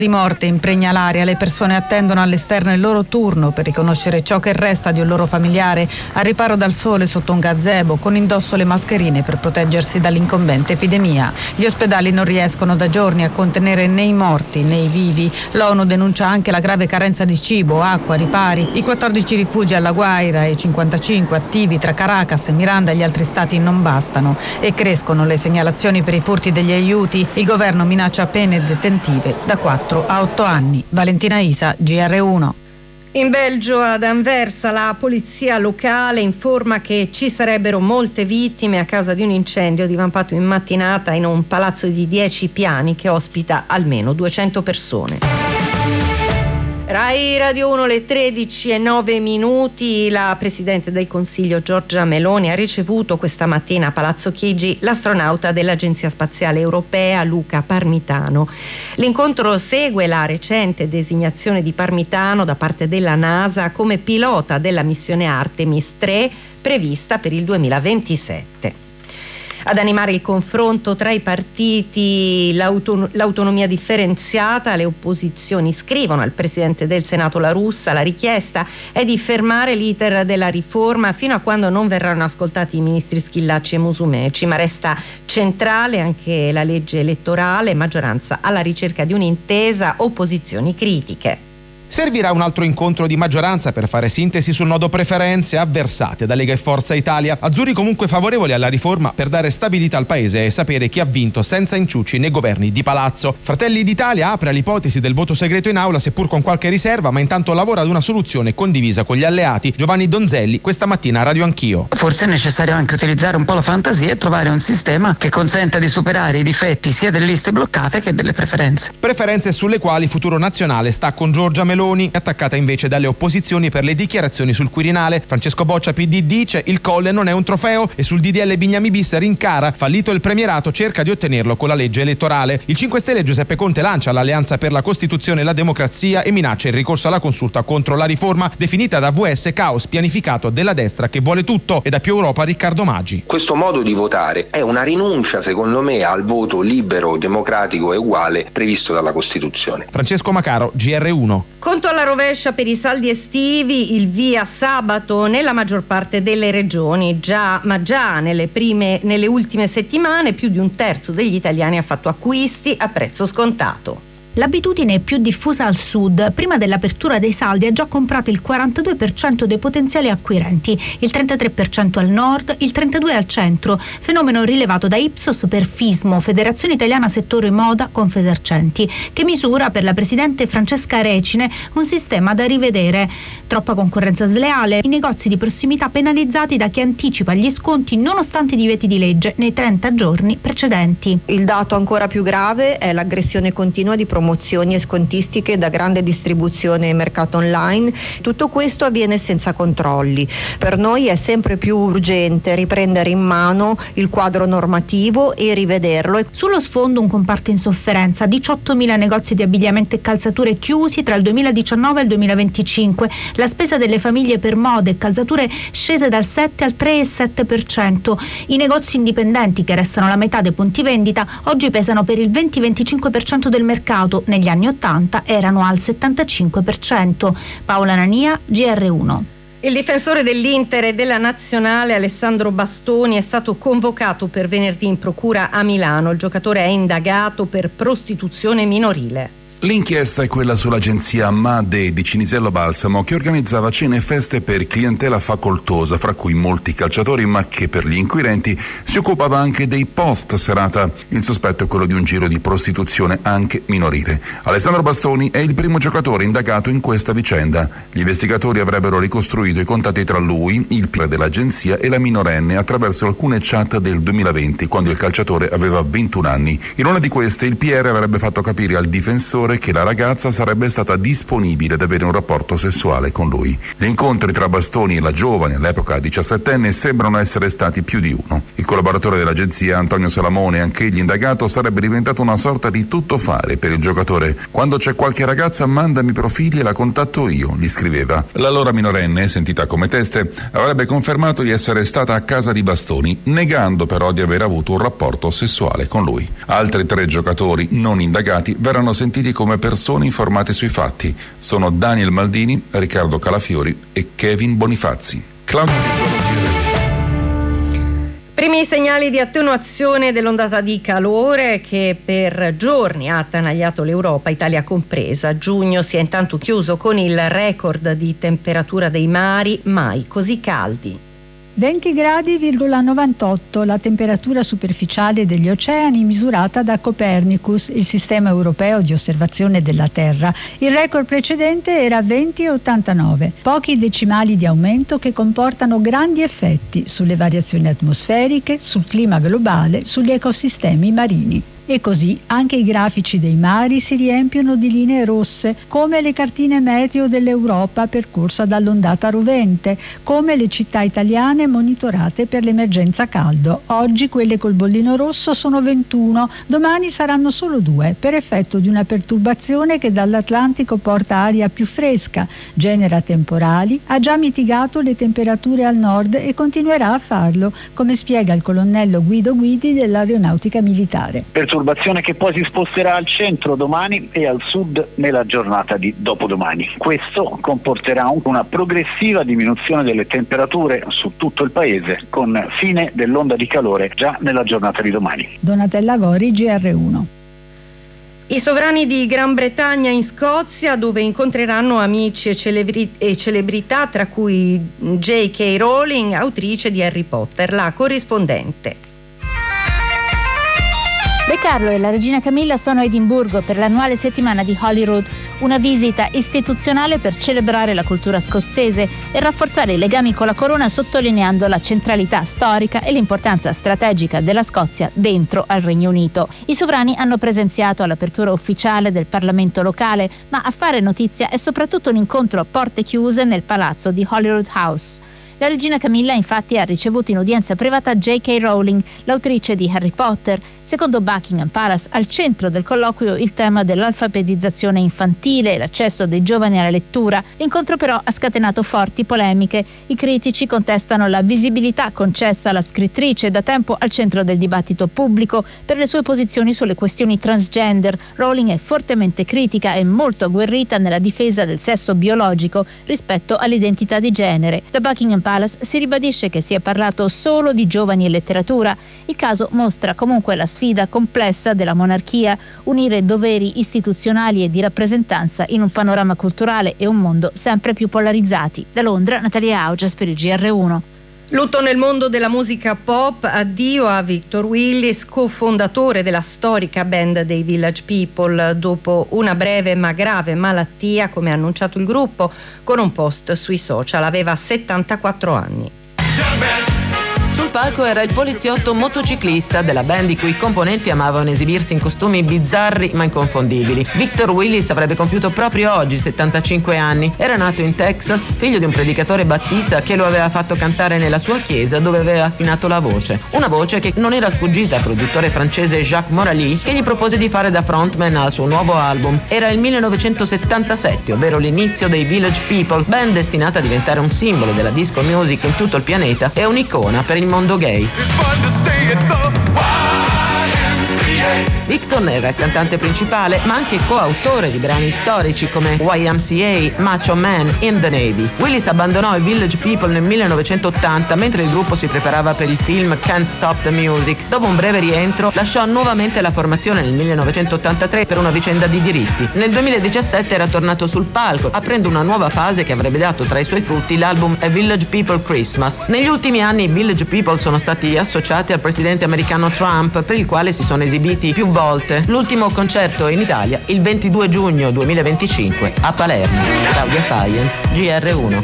Di morte impregna l'aria, le persone attendono all'esterno il loro turno per riconoscere ciò che resta di un loro familiare al riparo dal sole sotto un gazebo, con indosso le mascherine per proteggersi dall'incombente epidemia. Gli ospedali non riescono da giorni a contenere né i morti né i vivi. L'ONU denuncia anche la grave carenza di cibo, acqua, ripari. I 14 rifugi alla Guaira e i 55 attivi tra Caracas, Miranda e gli altri stati non bastano e crescono le segnalazioni per i furti degli aiuti. Il governo minaccia pene detentive da 4 a 8 anni. Valentina Isa, GR1. In Belgio, ad Anversa, la polizia locale informa che ci sarebbero molte vittime a causa di un incendio divampato in mattinata in un palazzo di 10 piani che ospita almeno 200 persone. Rai Radio 1, le 13:09. La Presidente del Consiglio Giorgia Meloni ha ricevuto questa mattina a Palazzo Chigi l'astronauta dell'Agenzia Spaziale Europea Luca Parmitano. L'incontro segue la recente designazione di Parmitano da parte della NASA come pilota della missione Artemis 3 prevista per il 2027. Ad animare il confronto tra i partiti, l'autonomia differenziata, le opposizioni scrivono al Presidente del Senato La Russa: la richiesta è di fermare l'iter della riforma fino a quando non verranno ascoltati i ministri Schillaci e Musumeci, ma resta centrale anche la legge elettorale, maggioranza alla ricerca di un'intesa, opposizioni critiche. Servirà un altro incontro di maggioranza per fare sintesi sul nodo preferenze avversate da Lega e Forza Italia. Azzurri comunque favorevoli alla riforma per dare stabilità al paese e sapere chi ha vinto senza inciuci nei governi di palazzo. Fratelli d'Italia apre all'ipotesi del voto segreto in aula, seppur con qualche riserva, ma intanto lavora ad una soluzione condivisa con gli alleati. Giovanni Donzelli questa mattina a Radio Anch'io. Forse è necessario anche utilizzare un po' la fantasia e trovare un sistema che consenta di superare i difetti sia delle liste bloccate che delle preferenze. Preferenze sulle quali Futuro Nazionale sta con Giorgia Meloni, attaccata invece dalle opposizioni per le dichiarazioni sul Quirinale. Francesco Boccia PD dice: il Colle non è un trofeo, e sul DDL Bignami bis rincara: fallito il premierato, cerca di ottenerlo con la legge elettorale. Il 5 Stelle Giuseppe Conte lancia l'Alleanza per la Costituzione e la Democrazia e minaccia il ricorso alla consulta contro la riforma, definita da VS caos pianificato della destra che vuole tutto, e da Più Europa Riccardo Maggi. Questo modo di votare è una rinuncia, secondo me, al voto libero, democratico e uguale previsto dalla Costituzione. Francesco Macaro, GR1. Conto alla rovescia per i saldi estivi, il via sabato nella maggior parte delle regioni, ma già nelle ultime settimane più di un terzo degli italiani ha fatto acquisti a prezzo scontato. L'abitudine è più diffusa al sud. Prima dell'apertura dei saldi ha già comprato il 42% dei potenziali acquirenti, il 33% al nord, il 32% al centro, fenomeno rilevato da Ipsos per Fismo, Federazione Italiana Settore Moda Confesercenti, che misura per la presidente Francesca Recine un sistema da rivedere. Troppa concorrenza sleale, i negozi di prossimità penalizzati da chi anticipa gli sconti nonostante i divieti di legge nei 30 giorni precedenti. Il dato ancora più grave è l'aggressione continua di promozioni e scontistiche da grande distribuzione e mercato online. Tutto questo avviene senza controlli. Per noi è sempre più urgente riprendere in mano il quadro normativo e rivederlo. Sullo sfondo un comparto in sofferenza: 18.000 negozi di abbigliamento e calzature chiusi tra il 2019 e il 2025. La spesa delle famiglie per moda e calzature scese dal 7 al 3,7%. I negozi indipendenti, che restano la metà dei punti vendita, oggi pesano per il 20-25% del mercato. Negli anni 80 erano al 75%. Paola Nania, GR1. Il difensore dell'Inter e della Nazionale Alessandro Bastoni è stato convocato per venerdì in procura a Milano. Il giocatore è indagato per prostituzione minorile. L'inchiesta è quella sull'agenzia Made di Cinisello Balsamo, che organizzava cene e feste per clientela facoltosa, fra cui molti calciatori, ma che per gli inquirenti si occupava anche dei post serata. Il sospetto è quello di un giro di prostituzione anche minorile. Alessandro Bastoni è il primo giocatore indagato in questa vicenda. Gli investigatori avrebbero ricostruito i contatti tra lui, il PR dell'agenzia, e la minorenne attraverso alcune chat del 2020, quando il calciatore aveva 21 anni. In una di queste il PR avrebbe fatto capire al difensore che la ragazza sarebbe stata disponibile ad avere un rapporto sessuale con lui. Gli incontri tra Bastoni e la giovane, all'epoca 17enne, sembrano essere stati più di uno. Il collaboratore dell'agenzia, Antonio Salamone, anch'egli indagato, sarebbe diventato una sorta di tuttofare per il giocatore. Quando c'è qualche ragazza, mandami profili e la contatto io, gli scriveva. L'allora minorenne, sentita come teste, avrebbe confermato di essere stata a casa di Bastoni, negando però di aver avuto un rapporto sessuale con lui. Altri 3 giocatori non indagati verranno sentiti come persone informate sui fatti. Sono Daniel Maldini, Riccardo Calafiori e Kevin Bonifazzi. Primi segnali di attenuazione dell'ondata di calore che per giorni ha attanagliato l'Europa, Italia compresa. Giugno si è intanto chiuso con il record di temperatura dei mari mai così caldi. 20 gradi,98 la temperatura superficiale degli oceani misurata da Copernicus, il sistema europeo di osservazione della Terra. Il record precedente era 20,89, pochi decimali di aumento che comportano grandi effetti sulle variazioni atmosferiche, sul clima globale, sugli ecosistemi marini. E così anche i grafici dei mari si riempiono di linee rosse, come le cartine meteo dell'Europa percorsa dall'ondata rovente, come le città italiane monitorate per l'emergenza caldo. Oggi quelle col bollino rosso sono 21, domani saranno solo 2, per effetto di una perturbazione che dall'Atlantico porta aria più fresca, genera temporali, ha già mitigato le temperature al nord e continuerà a farlo, come spiega il colonnello Guido Guidi dell'Aeronautica Militare. Perturbazione che poi si sposterà al centro domani e al sud nella giornata di dopodomani. Questo comporterà una progressiva diminuzione delle temperature su tutto il paese, con fine dell'onda di calore già nella giornata di domani. Donatella Gori, GR1. I sovrani di Gran Bretagna in Scozia, dove incontreranno amici e celebrità, tra cui J.K. Rowling, autrice di Harry Potter, la corrispondente. Re Carlo e la regina Camilla sono a Edimburgo per l'annuale settimana di Holyrood, una visita istituzionale per celebrare la cultura scozzese e rafforzare i legami con la corona, sottolineando la centralità storica e l'importanza strategica della Scozia dentro al Regno Unito. I sovrani hanno presenziato all'apertura ufficiale del Parlamento locale, ma a fare notizia è soprattutto un incontro a porte chiuse nel palazzo di Holyrood House. La regina Camilla infatti ha ricevuto in udienza privata J.K. Rowling, l'autrice di Harry Potter. Secondo Buckingham Palace, al centro del colloquio il tema dell'alfabetizzazione infantile e l'accesso dei giovani alla lettura. L'incontro però ha scatenato forti polemiche. I critici contestano la visibilità concessa alla scrittrice, da tempo al centro del dibattito pubblico per le sue posizioni sulle questioni transgender. Rowling è fortemente critica e molto agguerrita nella difesa del sesso biologico rispetto all'identità di genere. Da Buckingham Palace si ribadisce che si è parlato solo di giovani e letteratura. Il caso mostra comunque la sfida complessa della monarchia, unire doveri istituzionali e di rappresentanza in un panorama culturale e un mondo sempre più polarizzati. Da Londra, Natalia Augias per il GR1. Lutto nel mondo della musica pop, addio a Victor Willis, cofondatore della storica band dei Village People, dopo una breve ma grave malattia, come ha annunciato il gruppo con un post sui social. Aveva 74 anni. Sul palco era il poliziotto motociclista della band, i cui componenti amavano esibirsi in costumi bizzarri ma inconfondibili. Victor Willis avrebbe compiuto proprio oggi 75 anni. Era nato in Texas, figlio di un predicatore battista che lo aveva fatto cantare nella sua chiesa, dove aveva affinato la voce. Una voce che non era sfuggita al produttore francese Jacques Morali, che gli propose di fare da frontman al suo nuovo album. Era il 1977, ovvero l'inizio dei Village People, band destinata a diventare un simbolo della disco music in tutto il pianeta e un'icona per il mondo gay. Victor era il cantante principale, ma anche coautore di brani storici come YMCA, Macho Man, In the Navy. Willis abbandonò i Village People nel 1980 mentre il gruppo si preparava per il film Can't Stop the Music. Dopo un breve rientro lasciò nuovamente la formazione nel 1983 per una vicenda di diritti. Nel 2017 era tornato sul palco, aprendo una nuova fase che avrebbe dato tra i suoi frutti l'album A Village People Christmas. Negli ultimi anni i Village People sono stati associati al presidente americano Trump, per il quale si sono esibiti più volte. L'ultimo concerto in Italia il 22 giugno 2025 a Palermo. Claudia Faiens, GR1.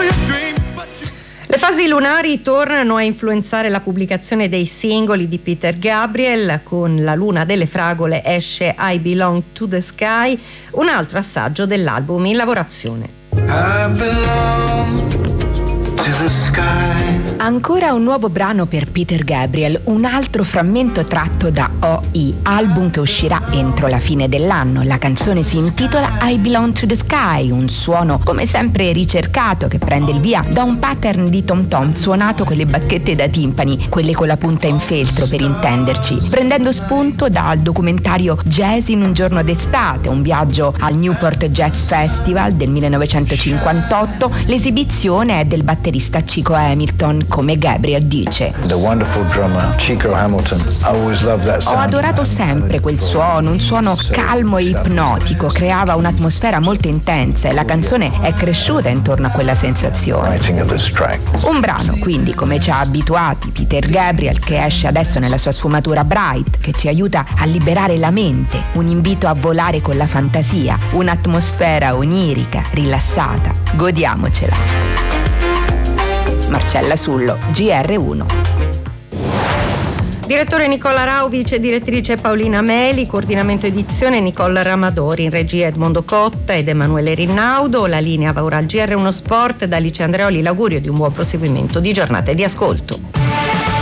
Le fasi lunari tornano a influenzare la pubblicazione dei singoli di Peter Gabriel. Con La luna delle fragole esce I Belong to the Sky, un altro assaggio dell'album in lavorazione. I belong Ancora un nuovo brano per Peter Gabriel, un altro frammento tratto da O.I., album che uscirà entro la fine dell'anno. La canzone si intitola I Belong to the Sky, un suono come sempre ricercato che prende il via da un pattern di tom tom suonato con le bacchette da timpani, quelle con la punta in feltro per intenderci, prendendo spunto dal documentario Jazz in un giorno d'estate, un viaggio al Newport Jazz Festival del 1958. L'esibizione è del batterista Chico Hamilton, come Gabriel dice. The wonderful drummer Chico Hamilton. I always loved that sound. Ho adorato sempre quel suono, un suono calmo e ipnotico, creava un'atmosfera molto intensa e la canzone è cresciuta intorno a quella sensazione. Un brano quindi come ci ha abituati Peter Gabriel, che esce adesso nella sua sfumatura Bright, che ci aiuta a liberare la mente, un invito a volare con la fantasia, un'atmosfera onirica, rilassata. Godiamocela. Marcella Sullo, GR1. Direttore Nicola Rau, vice direttrice Paolina Meli, coordinamento edizione Nicola Ramadori, in regia Edmondo Cotta ed Emanuele Rinnaudo. La linea va ora al GR1 Sport. Da Alice Andreoli l'augurio di un buon proseguimento di giornata e di ascolto.